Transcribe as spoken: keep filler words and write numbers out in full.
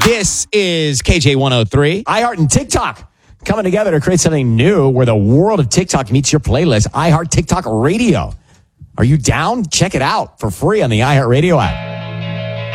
This is K J one oh three. iHeart and TikTok coming together to create something new where the world of TikTok meets your playlist. iHeart TikTok Radio. Are you down? Check it out for free on the iHeart Radio app.